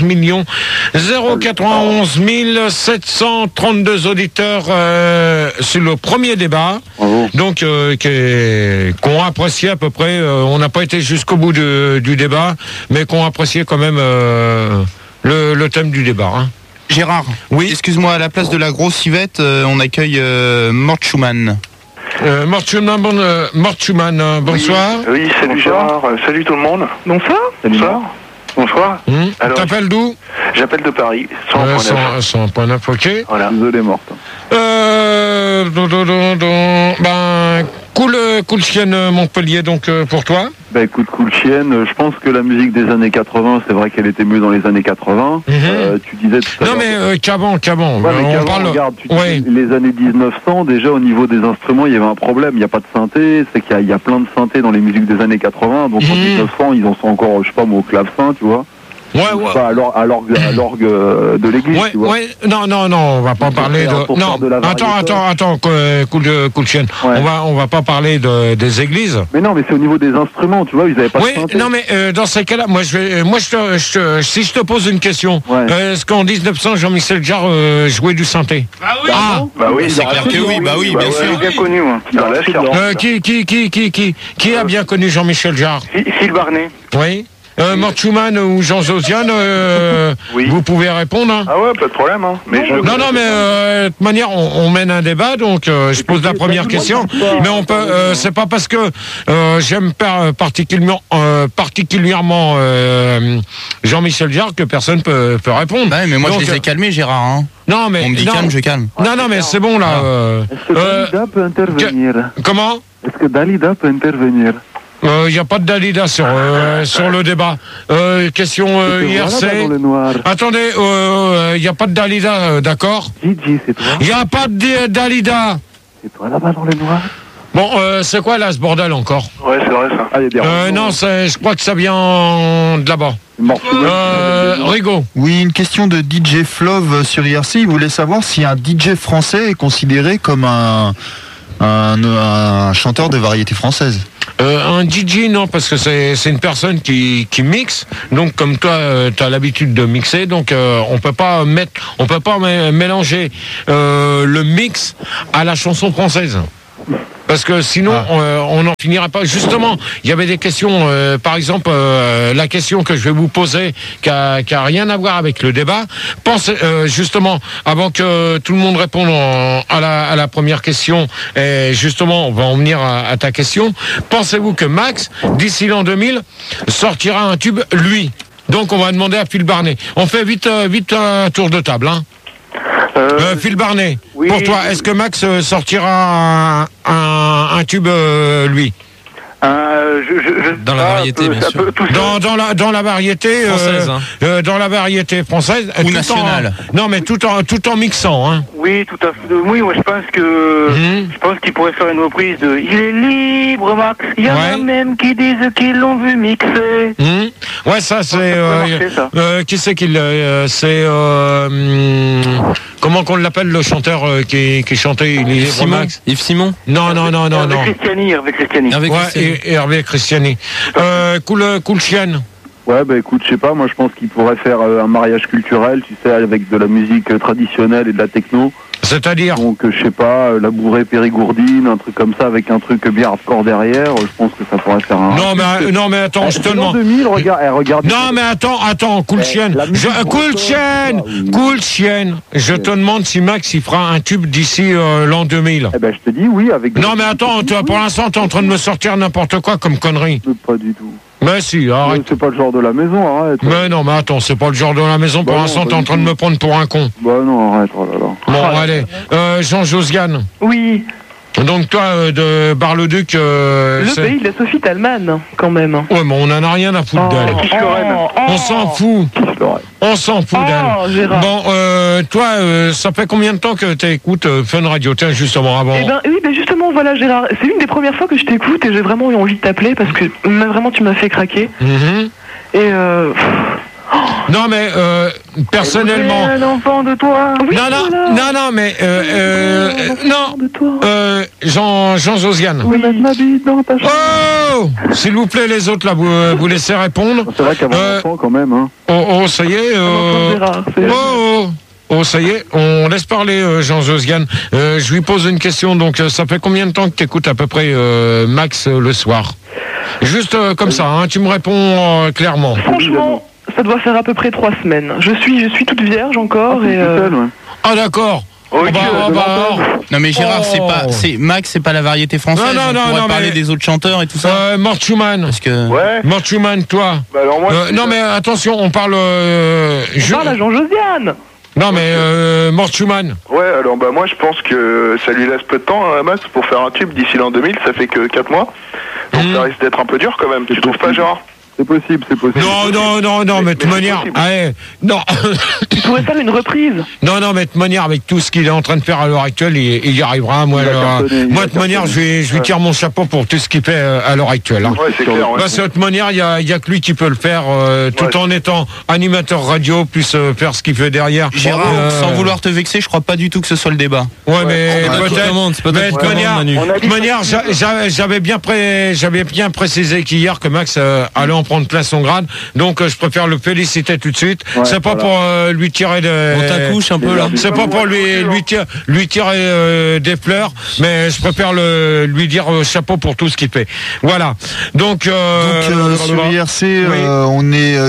091 732 auditeurs, sur le premier débat. Donc, qu'on appréciait à peu près, on n'a pas été jusqu'au bout du débat, mais qu'on appréciait quand même le thème du débat. Hein. Gérard, oui. Excuse-moi, à la place de la grosse Yvette, on accueille Mort Schumann. Mort Schumann, bonsoir. Oui, salut Gérard, salut tout le monde. Bonsoir. Bonsoir. Bonsoir. Alors, t'appelles d'où? J'appelle de Paris, 100.9. 100.9, ok. Voilà. Désolé, Morte. Cool chienne Montpellier, donc pour toi. Bah écoute, cool chienne, je pense que la musique des années 80, c'est vrai qu'elle était mieux dans les années 80. Tu disais tout à l'heure. Non mais qu'avant. Ouais, mais on parle. Regarde, les années 1900, déjà au niveau des instruments, il y avait un problème. Il n'y a pas de synthé, c'est qu'il y a plein de synthés dans les musiques des années 80. Donc en 1900, ils en sont encore, je sais pas, au clavecin, tu vois. Ouais. Pas à l'orgue de l'église, tu vois. Ouais, non, on va pas parler de. Non, attends, cool chienne. Ouais. On va pas parler des églises. Mais non, mais c'est au niveau des instruments, tu vois, ils avaient pas de synthé. Non, mais dans ces cas-là, si je te pose une question, est-ce qu'en 1900, Jean-Michel Jarre jouait du synthé? Bah oui, c'est clair que oui, bah oui, bien sûr. J'ai bien connu, moi. Qui a bien connu Jean-Michel Jarre? Phil Barnet. Oui. Mort Schumann ou Jean Josiane, oui. Vous pouvez répondre. Hein. Ah ouais, pas de problème. Hein. Mais non, mais de toute manière, on mène un débat, donc je pose la première question. Mais on peut, c'est pas parce que j'aime particulièrement Jean-Michel Jarre que personne peut répondre. Ouais, mais moi je les ai calmés, Gérard. Hein. Non, mais on me dit calme, je calme. Non, mais c'est bon là. Est-ce que Dalida peut intervenir? Comment? Est-ce que Dalida peut intervenir? Il n'y a pas de Dalida sur le débat. Question IRC. Attendez, il n'y a pas de Dalida, d'accord? Gigi, c'est toi? Il n'y a pas de Dalida. C'est toi là-bas dans le noir? Bon, c'est quoi là ce bordel encore? Ouais, c'est vrai ça. Non, je crois que ça vient de là-bas. Rigaud. Oui, une question de DJ Flove sur IRC. Il voulait savoir si un DJ français est considéré comme un chanteur de variété française. Un DJ, non, parce que c'est une personne qui mixe. Donc, comme toi, tu as l'habitude de mixer, donc on peut pas mélanger le mix à la chanson française. Parce que sinon, on n'en finira pas. Justement, il y avait des questions, par exemple, la question que je vais vous poser, qui a rien à voir avec le débat. Pensez, justement, avant que tout le monde réponde à la première question, et justement, on va en venir à ta question. Pensez-vous que Max, d'ici l'an 2000, sortira un tube, lui? Donc, on va demander à Phil Barnet. On fait vite un tour de table, hein. Phil Barnet, oui, pour toi, est-ce que Max sortira un tube, lui? Dans la variété, bien sûr. Dans la variété française, dans la variété française ou nationale. Non, mais tout en mixant, hein. Oui, tout à fait. Oui, je pense qu'il pourrait faire une reprise de Il est libre, Max. Il y en a même qui disent qu'ils l'ont vu mixer. Ouais, ça c'est qui c'est qu'il c'est comment qu'on l'appelle, le chanteur qui chantait Il est libre, Max? Yves Simon? Non. Hervé Christiani. Hervé Christiani. Cool chienne. Ouais, bah écoute, je sais pas, moi je pense qu'il pourrait faire un mariage culturel, tu sais, avec de la musique traditionnelle et de la techno. C'est-à-dire? Donc, je sais pas, la bourrée périgourdine, un truc comme ça, avec un truc bien hardcore derrière, je pense que ça pourrait faire un... Non, mais attends, je te demande... 2000, regarde... Non, mais attends, cool chienne. Cool chienne. Je te demande si Max, il fera un tube d'ici l'an 2000. Eh ben, je te dis oui, avec... Non, mais attends, pour l'instant, t'es en train de me sortir n'importe quoi comme connerie. Pas du tout. Mais si, arrête. C'est pas le genre de la maison, arrête. Mais non, mais attends, c'est pas le genre de la maison. Pour l'instant, t'es en train de me prendre pour un con. Bah non, arrête, oh là là. Bon, allez. Jean Josiane. Oui. Donc toi, de Bar-le-Duc... le pays de la Sophie Talman, quand même. Ouais, mais on en a rien à foutre d'elle. On s'en fout. On s'en fout d'elle. Gérard. Bon, toi, ça fait combien de temps que tu écoutes Fun Radio? Tiens, justement, avant. Eh ben, oui, ben justement, voilà, Gérard. C'est l'une des premières fois que je t'écoute et j'ai vraiment eu envie de t'appeler parce que vraiment, tu m'as fait craquer. Et non, mais personnellement. Un enfant de toi. Oui, non, mais Jean Josiane. Oui, ma bite dans ta chambre. Oh, s'il vous plaît, les autres là, vous laissez répondre. C'est vrai qu'avant l'enfant, quand même. Hein. Oh, ça y est. Ça y est, on laisse parler Jean Josiane. Je lui pose une question. Donc, ça fait combien de temps que tu écoutes à peu près Max le soir? Juste comme ça, hein, tu me réponds clairement. Franchement, ça doit faire à peu près 3 semaines. Je suis toute vierge encore et. Ah d'accord. Non mais Gérard, Max, c'est pas la variété française. Non, on pourrait parler des autres chanteurs et tout ça. Mort Schumann. Parce que. Ouais. Mort Schumann, toi. Bah alors moi. Non mais attention, on parle. On parle à Jean Josiane. Non mais Mort Schumann. Ouais, alors bah moi je pense que ça lui laisse peu de temps à Max pour faire un tube d'ici l'an 2000, ça fait que 4 mois. Donc ça risque d'être un peu dur quand même, tu trouves pas, Gérard? C'est possible. Non, mais de toute manière, non. Tu pourrais faire une reprise. Non, mais de toute manière, avec tout ce qu'il est en train de faire à l'heure actuelle, il y arrivera. Moi, de toute manière, je lui tire mon chapeau pour tout ce qu'il fait à l'heure actuelle. Hein. Ouais, c'est clair. Ouais. Parce que de toute manière, il y a que lui qui peut le faire, tout en étant animateur radio, plus faire ce qu'il fait derrière. Gérard, sans vouloir te vexer, je crois pas du tout que ce soit le débat. Ouais, mais peut-être. Mais de toute manière, j'avais bien précisé qu'hier que Max allait en prendre plein son grade, donc je préfère le féliciter tout de suite. C'est pas pour lui tirer on t'accouche un peu là. C'est pas pour lui tirer des fleurs, mais je préfère lui dire chapeau pour tout ce qu'il fait. Voilà. Donc sur IRC, on est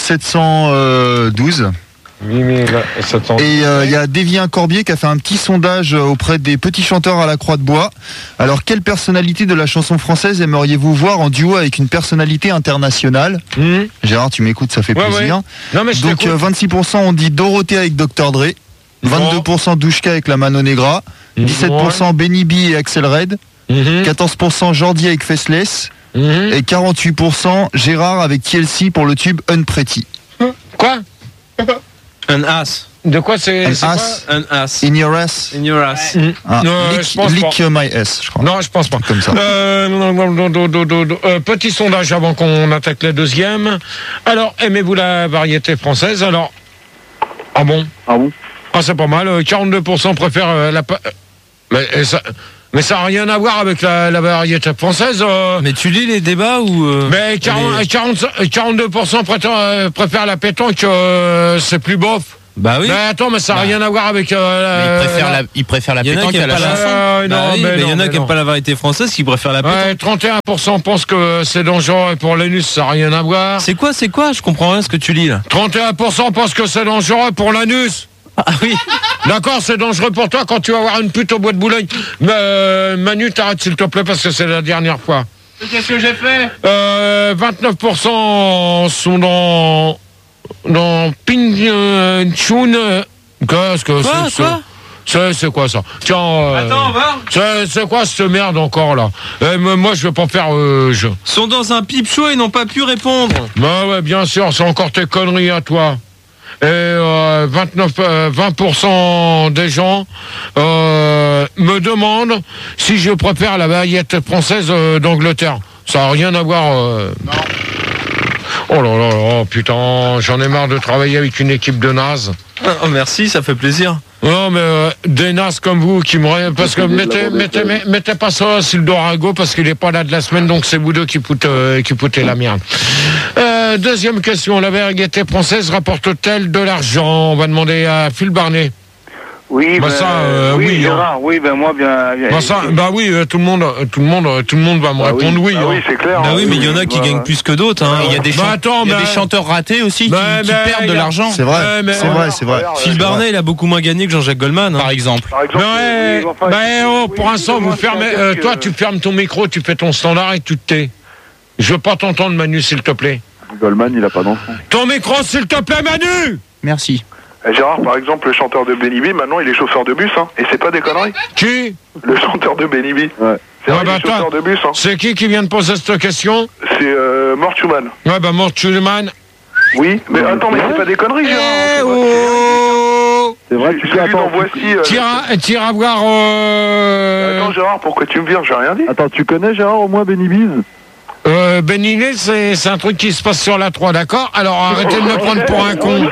8712. Et il y a Dévien Corbier qui a fait un petit sondage auprès des petits chanteurs à la Croix de Bois. Alors, quelle personnalité de la chanson française aimeriez-vous voir en duo avec une personnalité internationale? Gérard, tu m'écoutes, ça fait plaisir. Non, mais donc 26% ont dit Dorothée avec Dr Dre, 22% Douchka avec la Mano Negra, 17% Benny B et Axel Red, 14% Jordi avec Faceless, et 48% Gérard avec TLC pour le tube Unpretty. Quoi? Un as. De quoi c'est? Un as. In your ass. In your ass. Non, je pense lick my ass, je crois. Non, je pense pas. Comme ça. Petit sondage avant qu'on attaque la deuxième. Alors, aimez-vous la variété française? Alors, ah bon? Ah, c'est pas mal. 42% préfèrent mais ça n'a rien à voir avec la variété française. Mais tu lis les débats ou Mais 42% préfèrent la pétanque, c'est plus bof. Bah oui. Mais attends, mais ça n'a rien à voir avec. Il préfère la pétanque à la chanson. Mais il y en a qui n'aiment pas la variété française, qui préfèrent la pétanque. 31% pensent que c'est dangereux pour l'anus, ça n'a rien à voir. C'est quoi? Je comprends rien ce que tu lis là. 31% pensent que c'est dangereux pour l'anus. Ah oui. D'accord, c'est dangereux pour toi quand tu vas voir une pute au bois de Boulogne. Mais Manu, t'arrêtes s'il te plaît parce que c'est la dernière fois. Qu'est-ce que j'ai fait? 29% sont dans Ping Chun. Qu'est-ce que c'est? Quoi? C'est quoi ça? Tiens, attends, va. C'est quoi cette merde encore là? Moi je vais pas faire sont dans un pipe show et n'ont pas pu répondre. Bah ouais, bien sûr, c'est encore tes conneries à toi. Et 20% des gens me demandent si je préfère la variété française d'Angleterre. Ça n'a rien à voir. Non. Oh là là là, putain, j'en ai marre de travailler avec une équipe de nazes. Oh merci, ça fait plaisir. Non mais des nazes comme vous qui me... Parce que mettez pas ça sur le Dorago parce qu'il est pas là de la semaine, donc c'est vous deux qui foutez la merde. Deuxième question, la variété française rapporte-t-elle de l'argent? On va demander à Phil Barnet. Oui, bah oui, Gérard, oui, ben moi bien. Oui, tout le monde va me répondre oui. Oui, c'est clair. Bah oui, mais il y en a qui gagnent plus que d'autres. Hein. Il y a des chanteurs ratés aussi qui perdent de l'argent. C'est vrai, c'est vrai. Phil Barnet, il a beaucoup moins gagné que Jean-Jacques Goldman, par exemple. Pour l'instant, vous fermez. Toi, tu fermes ton micro, tu fais ton standard et tu te tais. Je veux pas t'entendre, Manu, s'il te plaît. Goldman, il a pas d'enfant. Ton micro, s'il te plaît, Manu. Merci. Gérard, par exemple, le chanteur de Benny B, maintenant il est chauffeur de bus, hein. Et c'est pas des conneries. Qui? Le chanteur de Benny B. Ouais. C'est vrai, il est chauffeur de bus, hein. C'est qui vient de poser cette question? C'est Mort Schumann. Ouais, bah Mort Schumann. Oui, mais attends, mais c'est pas des conneries, Gérard. C'est vrai, tu tire à voir. Attends, Gérard, pourquoi tu me vires? J'ai rien dit. Attends, tu connais Gérard au moins Benny Biz? Benny B, c'est un truc qui se passe sur la 3, d'accord? Alors arrêtez de me prendre pour un con.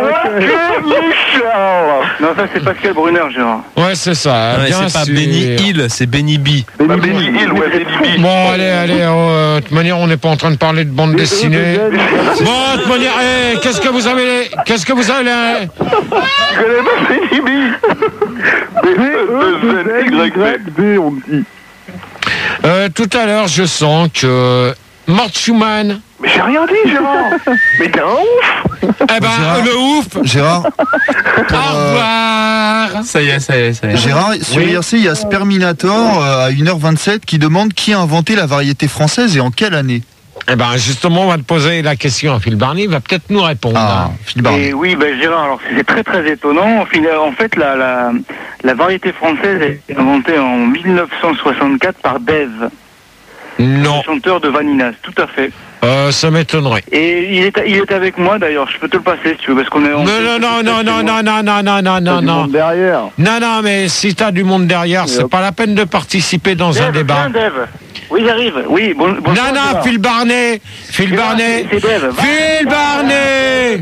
Non, ça c'est Pascal Brunner, Gérard. Ouais, c'est ça. Ouais, c'est pas Benny Hill, c'est Benny B. Benny Hill, ouais, Benny B. Bon, allez, de toute manière, on n'est pas en train de parler de bande dessinée. Bon, de toute manière, qu'est-ce que vous avez Tu connais pas Benny B? B, on me dit. Tout à l'heure, je sens que Mort Schumann. Mais j'ai rien dit, Gérard. Mais t'es un ouf. Eh ben, le ouf. Gérard. Au revoir. Ça y est. Gérard, sur IRC, il y a Sperminator à 1h27 qui demande qui a inventé la variété française et en quelle année. Eh ben, justement, on va te poser la question à Phil Barney, il va peut-être nous répondre. Ah, Phil Barney. Et oui, Gérard, alors c'est très très étonnant. En fait, la variété française est inventée en 1964 par Dave. Non. Le chanteur de Vaninas, tout à fait. Ça m'étonnerait. Et il est avec moi d'ailleurs, je peux te le passer si tu veux, parce qu'on est... Non. Derrière. Non, mais si t'as du monde derrière, c'est pas la peine de participer dans un débat. Viens, Dave. Oui, j'arrive. Oui, bonjour. Non, Phil Barney. C'est Dave. Phil Barney.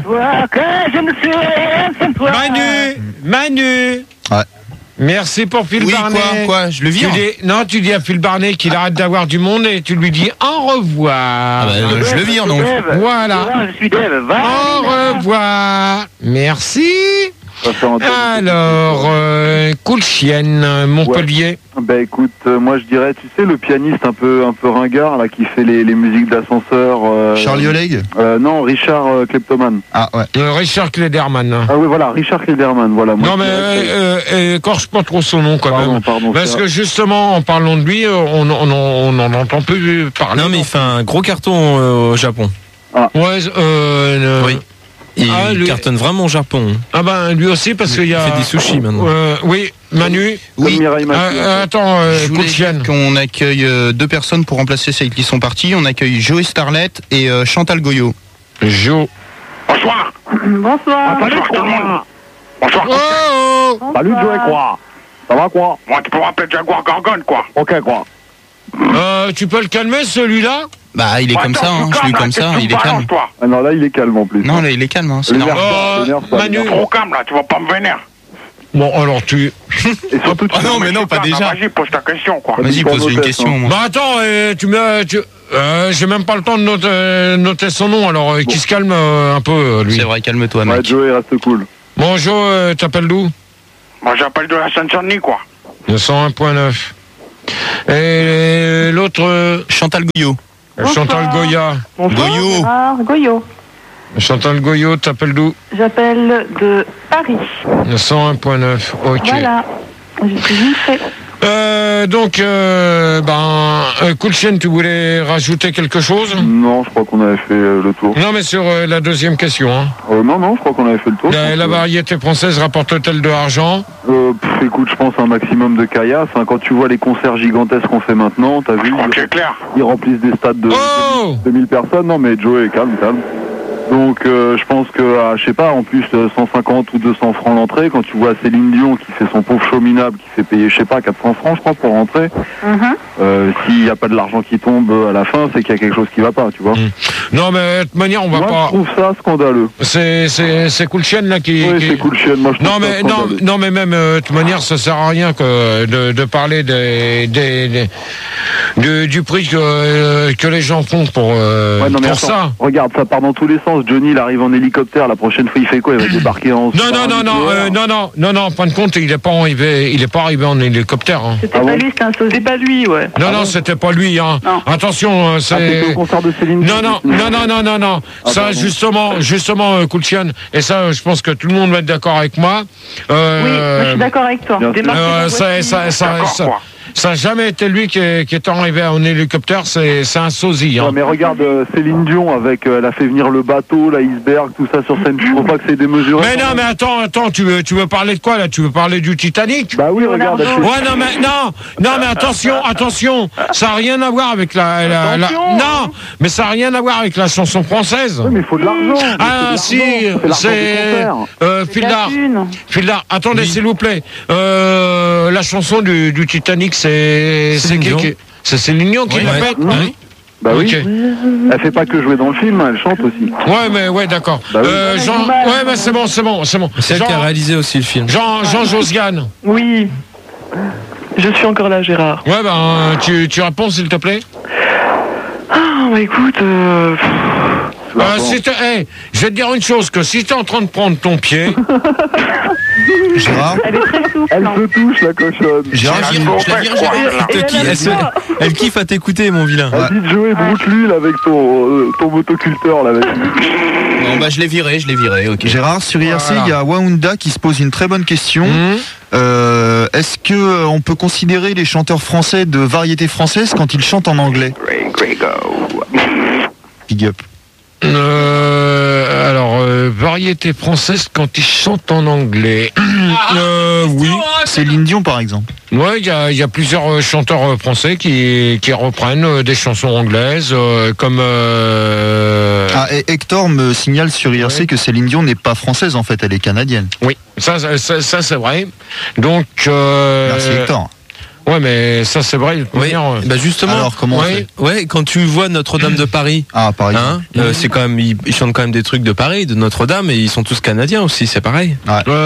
Manu. Ouais. Merci pour Phil Barney. Quoi Je le vire. Tu dis à Phil Barney qu'il arrête d'avoir du monde et tu lui dis au revoir. Je le vire donc. Voilà. Je suis Dave. Au revoir. Merci. Alors, Cool Chienne, Montpellier. Bah écoute, moi je dirais, tu sais, le pianiste un peu ringard là qui fait les musiques d'ascenseur. Charlie Oleg. Non, Richard Kleptoman. Ah ouais. Richard Klederman. Ah oui, voilà, Richard Klederman, voilà. Moi, non mais écorche pas trop son nom quand même. Pardon. Parce que justement, en parlant de lui, on n'en entend plus parler. Non mais il fait un gros carton au Japon. Ah. Ouais. Oui. Il cartonne vraiment au Japon. Ah ben lui aussi parce qu'il y a. Il fait des sushis maintenant. Oui, Manu. Oui. Attends, je voulais dire qu'on accueille 2 personnes pour remplacer celles qui sont parties. On accueille Joe Starlet et Chantal Goyot. Jo. Bonsoir. Bonsoir. Bonsoir tout le monde. Bonsoir. Salut Joe, quoi. Ça va quoi? Moi, tu peux m'appeler Jaguar Gorgone, quoi. Ok, quoi. Tu peux le calmer celui-là? Bah il est comme ça, je suis comme ça, il est calme. Ah non, là il est calme en plus. Non, là il est calme, c'est normal. Manu. Trop calme là, tu vas pas me vénérer. Bon, alors tu... Et surtout, non, mais non, pas déjà. Vas-y, pose ta question, quoi. Vas-y, pose une question, moi. Bah attends, j'ai même pas le temps de noter son nom, alors qui se calme un peu, lui. C'est vrai, calme-toi, mec. Ouais, Joe, reste cool. Bon, Joe, t'appelles d'où? Moi, j'appelle de la Seine-Saint-Denis, quoi. Le 101.9. Et l'autre... Chantal Goyot. Chantal Goya. Bonjour. Goyot. Chantal Goyot, t'appelles d'où? J'appelle de Paris. Le 101.9, ok. Voilà. Je suis vite fait. Cool Chienne, tu voulais rajouter quelque chose? Non, je crois qu'on avait fait le tour. Non, mais sur la deuxième question. Hein. Non, je crois qu'on avait fait le tour. La variété française rapporte-t-elle de l'argent? Écoute, je pense un maximum de caillasse. Hein. Quand tu vois les concerts gigantesques qu'on fait maintenant, t'as vu, ils remplissent des stades de 2000 personnes. Non, mais Joe, calme. Donc je pense que, je sais pas, en plus 150 ou 200 francs l'entrée, quand tu vois Céline Dion qui fait son pauvre show minable, qui fait payer, je sais pas, 400 francs je crois pour rentrer, s'il n'y a pas de l'argent qui tombe à la fin, c'est qu'il y a quelque chose qui va pas, tu vois. Non mais de toute manière on va pas... je trouve ça scandaleux. C'est Cool Chienne là qui... Oui, c'est Cool Chienne, moi je trouve ça scandaleux. Non mais même de toute manière ça sert à rien que de parler du prix que les gens font pour ça. Regarde, ça part dans tous les sens. Johnny, il arrive en hélicoptère. La prochaine fois, il fait quoi? Il va débarquer en... Non, en fin de compte, il est pas arrivé en hélicoptère. Hein. C'était pas lui, c'était un saut. C'était pas lui, ouais. Non, c'était pas lui. Hein. Attention, c'est... c'était au concert de Céline Dion. Non. Ça, justement, Cool Chienne, et ça, je pense que tout le monde va être d'accord avec moi. Oui, moi, je suis d'accord avec toi. Ça n'a jamais été lui qui est arrivé en hélicoptère, c'est un sosie. Hein. Ouais, mais regarde, Céline Dion, elle a fait venir le bateau, l'iceberg, tout ça sur scène. Je trouve pas que c'est démesuré. Mais non, mais attends, tu veux parler de quoi là? Tu veux parler du Titanic? Bah oui, regarde. Ouais, non, mais attention, ça n'a rien à voir avec non, mais ça n'a rien à voir avec la chanson française. Oui, mais il faut de l'argent. Ah si, c'est Fildar. Attendez, s'il vous plaît. La chanson du Titanic, c'est Céline Dion qui l'a faite. Bah oui. Elle fait pas que jouer dans le film, elle chante aussi. Ouais, d'accord. Bah oui. Ouais, mais c'est bon. C'est elle qui a réalisé aussi le film. Jean Josiane. Oui. Je suis encore là, Gérard. Ouais, tu réponds, s'il te plaît. Ah, bah écoute, je vais te dire une chose, que si t'es en train de prendre ton pied... Gérard, elle est très souple. Elle se touche, la cochonne. Gérard, Elle kiffe à t'écouter, mon vilain. Elle dit de jouer broute-l'huile avec ton motoculteur, là, vas-y. Bon, bah, je l'ai viré, ok. Gérard, sur IRC, il y a Waounda qui se pose une très bonne question. Est-ce que on peut considérer les chanteurs français de variété française quand ils chantent en anglais? Big up. Variété française quand ils chantent en anglais. Oui. Céline Dion, par exemple. Ouais, il y a plusieurs chanteurs français qui reprennent des chansons anglaises, comme... et Hector me signale sur IRC que Céline Dion n'est pas française, en fait, elle est canadienne. Oui, ça c'est vrai. Donc... Merci Hector. Ouais, mais ça c'est vrai. Oui. Bah justement. Alors comment quand tu vois Notre-Dame de Paris. Par exemple. C'est quand même, ils chantent quand même des trucs de Paris, de Notre-Dame, et ils sont tous canadiens aussi, c'est pareil.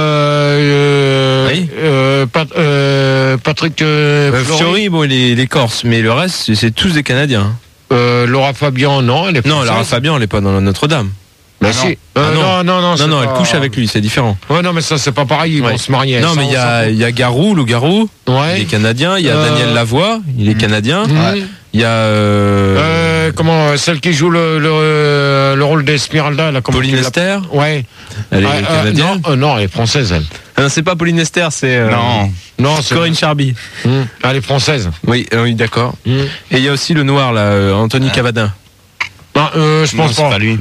Patrick Fiori, bon, il est corse, mais le reste, c'est tous des Canadiens. Laura Fabian, non, elle est française. Non, Laura Fabian, elle est pas dans Notre-Dame. Bah si. Non, elle couche avec lui, c'est différent. Ouais, non, mais ça c'est pas pareil, ils vont se marier. Non, mais il y a Garou, Loup-Garou, il est canadien. Il y a Daniel Lavoie, il est canadien. Il y a celle qui joue le rôle d'Esmeralda, là, Pauline Esther. Ouais. Elle est canadienne. Non, elle est française, elle. Non, c'est pas Pauline Esther, c'est non, c'est Corinne Charby. Elle est française. Oui, d'accord. Et il y a aussi le noir là, Anthony Cavadin. Je pense pas lui.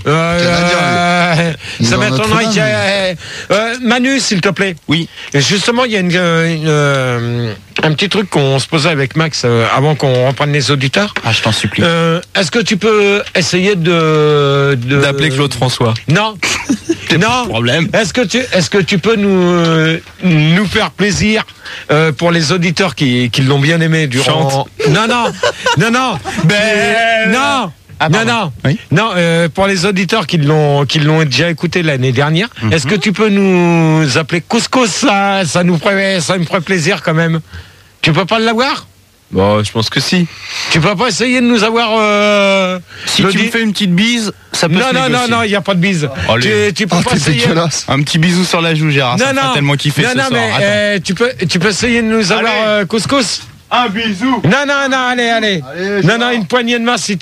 Ça m'étonnerait. Manu, s'il te plaît. Oui. Et justement, il y a un petit truc qu'on se posait avec Max avant qu'on reprenne les auditeurs. Ah, je t'en supplie. Est-ce que tu peux essayer d'appeler Claude François? Non. Non. Problème. Est-ce que tu peux nous faire plaisir pour les auditeurs qui l'ont bien aimé durant. Chante. Non. Non. Oui. Non, pour les auditeurs qui l'ont déjà écouté l'année dernière, est-ce que tu peux nous appeler Couscous? Ça me ferait plaisir quand même. Tu peux pas l'avoir? Bon, je pense que si. Tu peux pas essayer de nous avoir si tu me fais une petite bise, ça peut se négocier. Non, il y a pas de bise. Tu peux pas essayer. Un petit bisou sur la joue, Gérard. Ça m'a tellement kiffé ce soir. Mais tu peux essayer de nous avoir Couscous. Un bisou. Non, allez. Non, une poignée de main si